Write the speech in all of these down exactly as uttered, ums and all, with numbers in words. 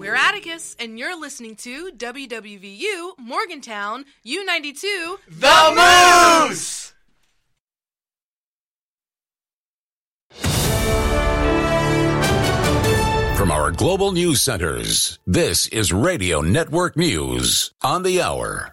We're Atticus, and you're listening to W W V U Morgantown U ninety-two The Moose! From our global news centers, this is Radio Network News on the Hour.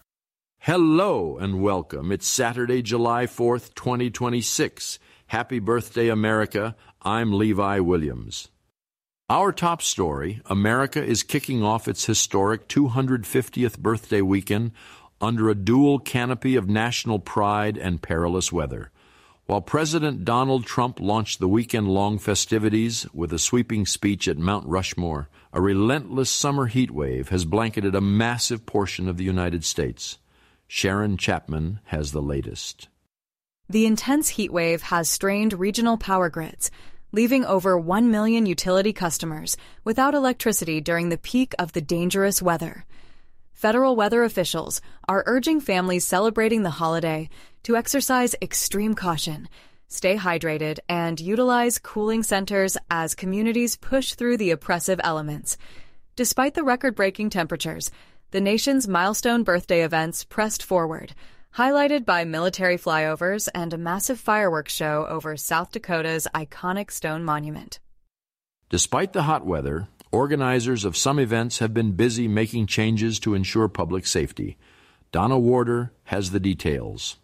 Hello and welcome. It's Saturday, July fourth, twenty twenty-six. Happy birthday, America. I'm Levi Williams. Our top story, America is kicking off its historic two hundred fiftieth birthday weekend under a dual canopy of national pride and perilous weather. While President Donald Trump launched the weekend-long festivities with a sweeping speech at Mount Rushmore, a relentless summer heat wave has blanketed a massive portion of the United States. Sharon Chapman has the latest. The intense heat wave has strained regional power grids, leaving over one million utility customers without electricity during the peak of the dangerous weather. Federal weather officials are urging families celebrating the holiday to exercise extreme caution, stay hydrated, and utilize cooling centers as communities push through the oppressive elements. Despite the record-breaking temperatures, the nation's milestone birthday events pressed forward, highlighted by military flyovers and a massive fireworks show over South Dakota's iconic stone monument. Despite the hot weather, organizers of some events have been busy making changes to ensure public safety. Donna Warder has the details.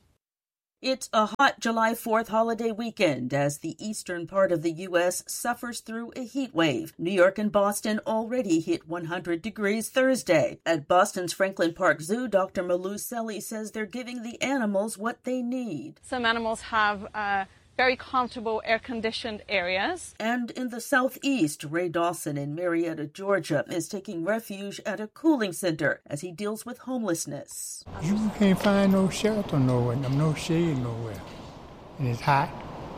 It's a hot July fourth holiday weekend as the eastern part of the U S suffers through a heat wave. New York and Boston already hit one hundred degrees Thursday. At Boston's Franklin Park Zoo, Doctor Malou Selly says they're giving the animals what they need. Some animals have uh, very comfortable air-conditioned areas. And in the southeast, Ray Dawson in Marietta, Georgia, is taking refuge at a cooling center as he deals with homelessness. You can't find no shelter nowhere, no shade nowhere. And it's hot.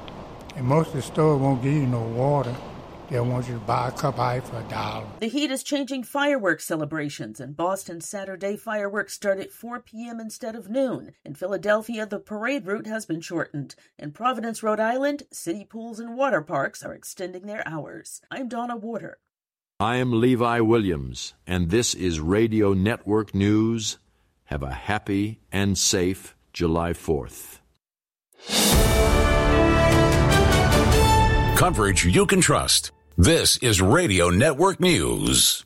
And most of the stores won't give you no water. They'll want you to buy a cup of ice for a dollar. The heat is changing fireworks celebrations. In Boston, Saturday fireworks start at four p.m. instead of noon. In Philadelphia, the parade route has been shortened. In Providence, Rhode Island, city pools and water parks are extending their hours. I'm Donna Warder. I am Levi Williams, and this is Radio Network News. Have a happy and safe July fourth. Coverage you can trust. This is Radio Network News.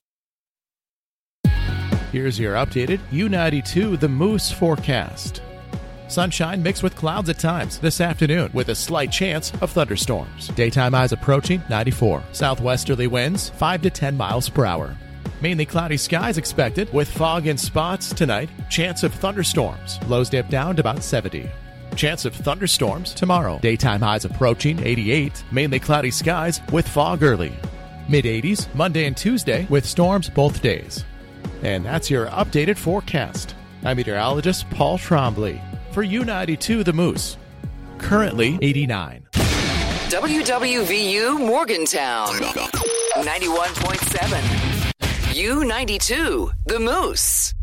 Here's your updated U ninety-two The Moose forecast. Sunshine mixed with clouds at times this afternoon with a slight chance of thunderstorms. Daytime highs approaching ninety-four. Southwesterly winds five to ten miles per hour. Mainly cloudy skies expected with fog in spots tonight. Chance of thunderstorms. Lows dip down to about seventy. Chance of thunderstorms tomorrow. Daytime highs approaching eighty-eight. Mainly cloudy skies with fog early. mid eighties Monday and Tuesday with storms both days. And that's your updated forecast. I'm meteorologist Paul Trombley for U ninety-two The Moose. Currently eighty-nine. W W V U Morgantown ninety-one point seven. U ninety-two The Moose.